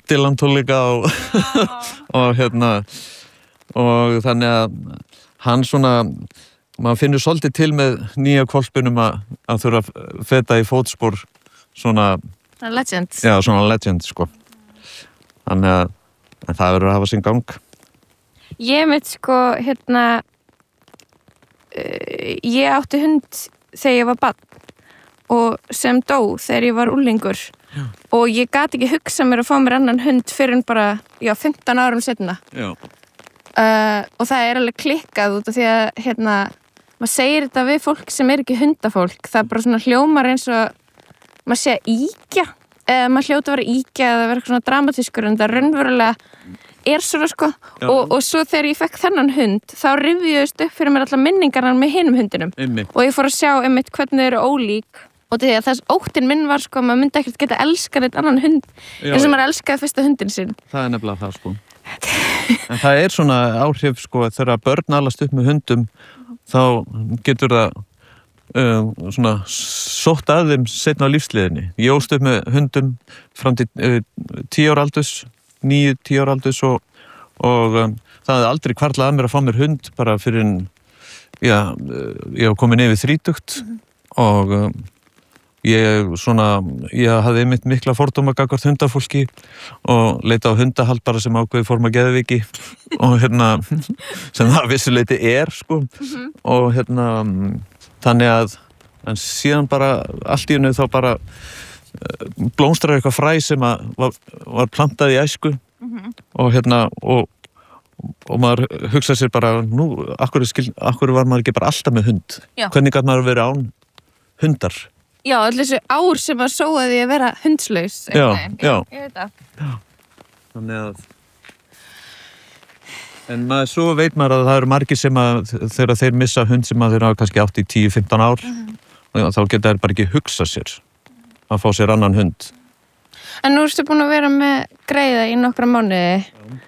Dylan tónleika og og þannig að hann svona, maður finnur svolítið til með nýja hvolpinum að þurfa að feta í fótspor svona legend. Já, svona legend, sko. Þannig að það verður að hafa sinn gang. Ég mitt sko, ég átti hund þegar ég var barn og sem dó þegar ég var unglingur og ég gat ekki hugsað mér að fá mér annan hund fyrir en bara, 15 árum seinna. Já. Og það alveg klikkað út af því að, maður segir þetta við fólk sem ekki hundafólk, það bara svona hljómar eins og maður sé að íkja, eða maður hljóta að vera íkja eða vera svona dramatískur en það raunverulega svona sko og svo þegar ég fekk þennan hund þá rifjuðust upp fyrir mér allar minningarna með hinum hundinum og ég fór að sjá einmitt hvernig þau eru ólík og því að þess óttinn minn var sko maður myndi ekkert geta elskað eitt annan hund eins og maður elskaði fyrsta hundin sinn. Það nefnilega það sko. En það svona áhrif sko þegar börn alast upp með hundum þá getur það svona sótt að þeim seinna á lífsleiðinni. Ég ólst upp með hundum fram til 10 ára aldurs, 9-10 ára aldurs og það hefði aldrei hvarflað að mér að fá mér hund bara fyrir en ég var komin yfir 30 og ég hafði einmitt mikla fordóma gagnvart hundafólki og leita á hundahald bara sem ákveði forma geðveiki og sem það vissuleiti sko og þannig að en síðan bara allt í einu þá bara blómstrar eitthvað fræ sem var plantað í æsku og maður hugsaði sér bara nú, akkur var maður ekki bara alltaf með hund? Já. Hvernig gat maður verið án hundar? Já, allir þessu ár sem að sóaði að vera hundslaus. Já. Ég veit það. Já. Þannig að en svo veit maður að það eru margir sem að þegar þeir missa hund sem að þeir hafa kannski átt í 10-15 ár þá geta þeir bara ekki hugsað sér að fá sér annan hund. En nú ertu búin að vera með greiða í nokkra mánuði.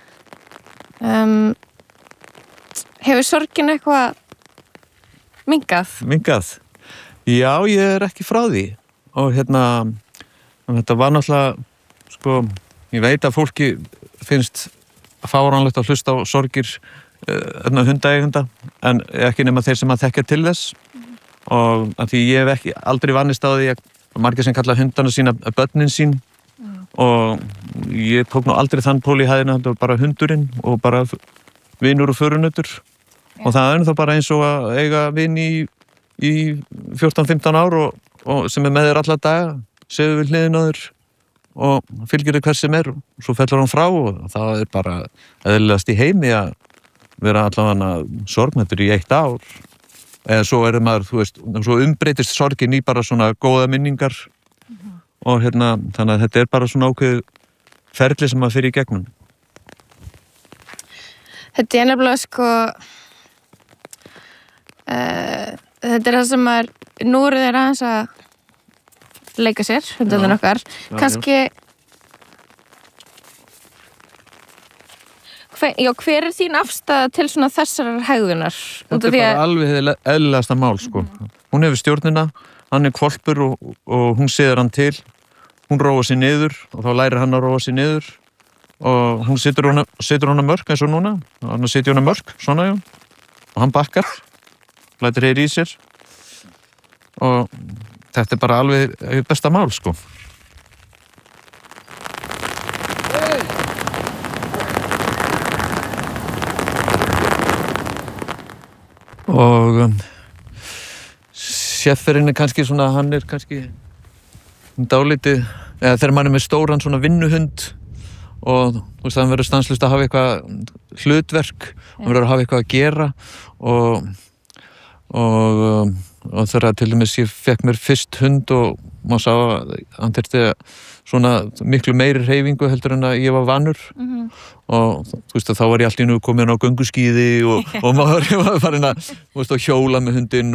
Hefur sorgin eitthvað minnkað? Minnkað? Já, ég ekki frá því og þetta var náttúrulega sko, ég veit að fólki finnst fáránlegt að hlusta á sorgir hundaeigenda en ekki nema þeir sem að þekkja til þess og að því ég hef aldrei vannist á því að margir sem kalla hundana sína börnin sín og ég tók nú aldrei þann pól í hæðina, þetta var bara hundurinn og bara vinur og förunautur og það þá bara eins og að eiga vin í 14-15 ár og sem með þér alla daga, segðu við hliðin á þér og fylgir þér hvers sem og svo fellur hann frá og það bara eðlilegast í heimi að vera allavega sorgmættur í 1 ár eða svo maður, þú veist, svo umbreytist sorgin í bara svona góða minningar og þannig að þetta bara svona ákveð ferli sem maður fyrir í gegnum. Þetta nefnilega sko þetta það sem maður nú eru þeir aðeins að leika sér, hundarnir okkar. Kannski hver þín afstaða til svona þessarar hegðunar? Þetta bara alveg eðlilegasta mál, sko. Hún hefur stjórnina, hann hvolpur og hún séður hann til. Hún róa sig niður og þá lærir hann að róa sig niður og hún setur hana mörk eins og núna. Hann setur hana mörk, svona og hann bakkar, lætur heyri í sér og þetta bara alveg besta mál, sko. Og sjefferinn kannski svona, hann kannski dálítið, eða þegar mann með stóran svona vinnuhund og þú veist, hann verður stanslaust að hafa eitthvað hlutverk, hann verður að hafa eitthvað að gera og þegar til dæmis ég fekk mér fyrst hund og maður sá að hann þurfti svona miklu meiri hreyfingu heldur en að ég var vanur og þú veist að þá var ég allt í einu komin á gönguskíði og maður var farin að þú veist, að hjóla með hundinn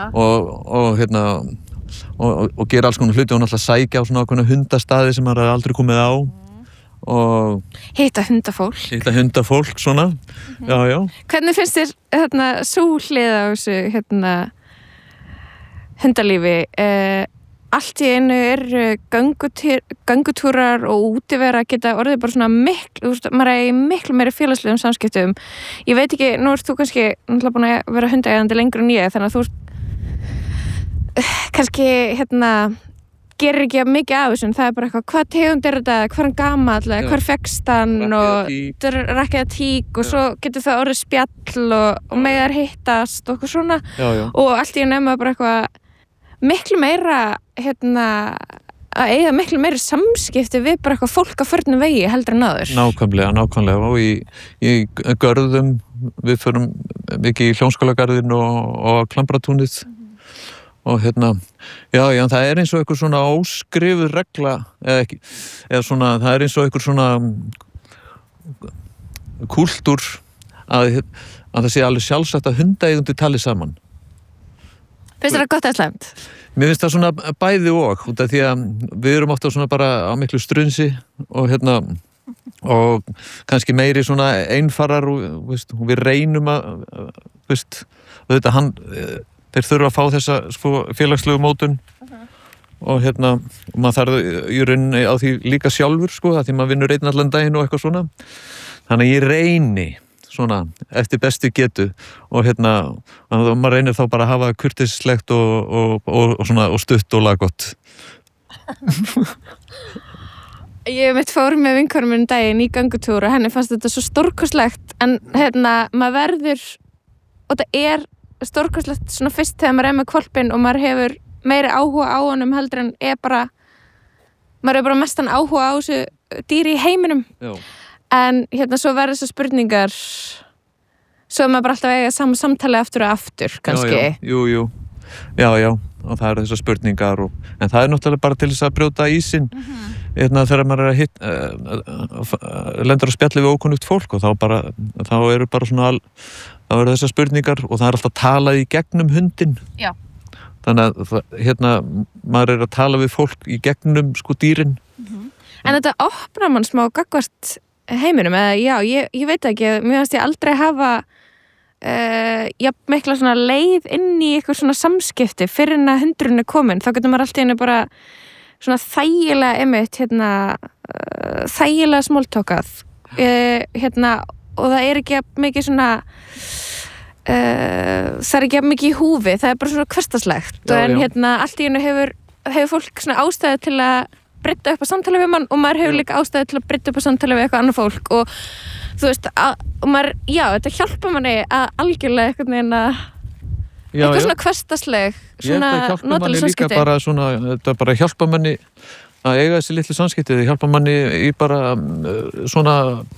og gera alls konar hluti og náttúrulega sækja á svona ákveðna hundastaði sem maður aldrei komið á og hitta hundafólk svona já. Hvernig finnst þér sú hlið á þessu hundalífi allt í einu eru göngutúrar og útivera geta orðið bara svona maður er í miklu meiri félagslegum samskiptum. Ég veit ekki, nú ert þú kannski náttúrulega búin að vera hundaeigandi lengur en ég, þannig að þú kannski gerir ekki mikið af þessum, það er bara eitthvað, hvað tegund er þetta, hvað er hann gamall, hvar fékkst hann og rakkiða tík og svo getur það orðið spjall og meðar hittast og eitthvað svona og allt í einu bara eitthvað miklu meira að eiga miklu meira samskipti við bara eitthvað fólk á förnum vegi heldur en áður. Nákvæmlega og í görðum við förum mikið í Hljómskálagarðinn og Klambratúnið og já, það er eins og einhver svona óskrifuð regla eða svona, það er eins og einhver svona kúltúr að það sé alveg sjálfsagt að hundaeigendur tali saman. Finnst þér það gott eða slæmt? Mér finnst það svona bæði og út af því að við erum ofta svona bara á miklu strunsi og og kannski meiri svona einfarar og við reynum að þeir þurfa að fá þessa félagslegu mótun og maður þarf í rauninni á því líka sjálfur því maður vinnur einn allan daginn og eitthvað svona þannig að ég reyni svona eftir bestu getu og maður reynir þá bara að hafa kurteislegt og stutt og laggott. Ég fór með vinkonum minn daginn í göngutúr og henni fannst þetta svo stórkostlegt en maður verður og það er stórkostlegt svona fyrst þegar maður með hvolpinn og maður hefur meiri áhuga á honum heldur en maður hefur bara mestan áhuga á þessu dýri í heiminum. Já. En svo verður þessar spurningar svo maður bara alltaf eiga samtali aftur og aftur kannski. Jú. Já, og það eru þessar spurningar en það er náttúrulega bara til þess að brjóta ísinn þegar maður er lendur að spjalli við ókunnugt fólk og þá eru bara svona þá eru þessar spurningar og það er alltaf talað í gegnum hundinn. Já. Þannig að maður er að tala við fólk í gegnum dýrin. En þetta opnar mann smá gagnvart heiminum eða ég veit ekki, mér finnst ég aldrei hafa mikla svona leið inn í eitthvað svona samskipti fyrir en að hundurinn er komin, þá getur maður alltaf einu bara svona þægilega þægilega smóltókað og það er ekki mikið svona það er ekki mikið í húfi, það er bara svona hversdagslegt en allt í einu hefur fólk svona ástæðu til að brydda upp á samtali við mann og maður hefur líka ástæðu til að brydda upp á samtali við eitthvað annað fólk og þú veist, og maður, þetta hjálpa manni að algjörlega eitthvað svona hversdagsleg svona notaleg samskipti. Þetta bara hjálpa manni að eiga þessi litlu samskipti, það hjálpa manni í bara svona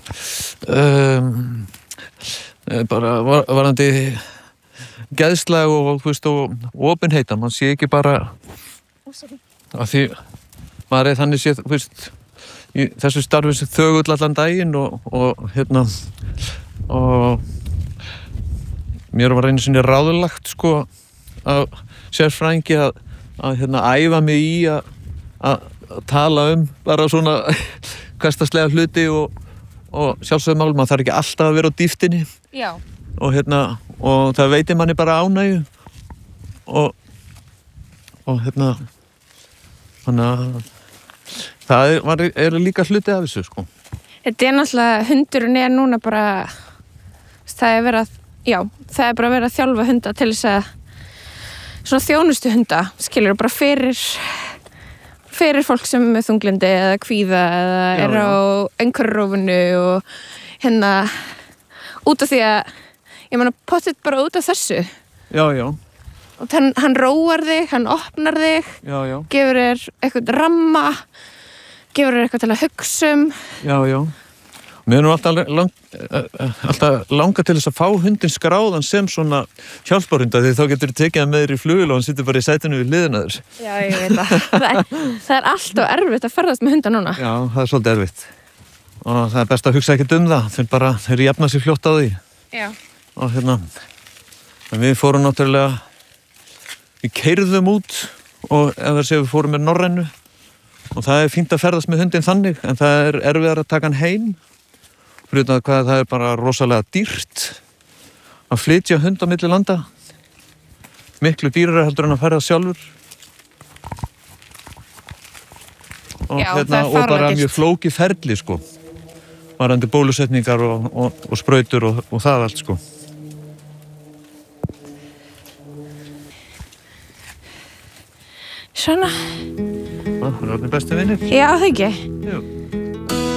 bara varandi geðslega og opinheita, mann sé ekki bara að því maður er þannig séð í þessu starfi sem þögull allan daginn og mér var einu sinni ráðlagt af sérfræðingi að æfa mig í að tala bara svona hversdagslega hluti og sjálfsögum mál, maður þarf ekki alltaf að vera á dýftinni. Já. Og það veitir manni bara ánægju og þannig að það er líka hluti af þessu Þetta er náttúrulega, hundurinn er núna bara það er bara verið að þjálfa hunda til þess að svona þjónustu hunda skilur bara fyrir fólk sem er þunglindi eða kvíða eða er á einhverjrófinu og út af því að ég meina pottet bara út af þessu. Já. Og hann róar þig, hann opnar þig, gefur þér eitthvað ramma, gefur þér eitthvað til að hugsa Já. Mér er nú alltaf langa til þess að fá hundin skráðan sem svona hjálparhunda því þá getur þú tekið hann með þér í flugvél og hann situr bara í sætinu við hliðina þér. Já, ég veit það er alltaf erfitt að ferðast með hunda núna. Já, það er svolítið erfitt. Og það er best að hugsa ekkert það, þeir jafna sér fljótt á því. Já. Og við fórum náttúrulega við keyrðum út og eða við fórum með Norrænu og það er fínt að ferðast með hundin þannig en það er erfiðar að taka hann heim fyrir að það er bara rosalega dýrt að flytja hund á milli landa miklu dýrara heldur en að ferðast sjálfur og, Já, það er og bara fáránlega mjög dýrt. flókið ferli sko varandi bólusetningar og sprautur og það allt sko. Svona, Það er allir bestu vinnir. já það ekki. Jú.